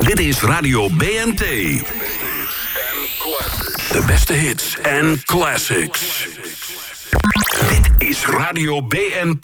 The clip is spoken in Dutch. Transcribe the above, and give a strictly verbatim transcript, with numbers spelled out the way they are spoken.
Dit is Radio B N T. De beste hits en classics. Dit is Radio B N T.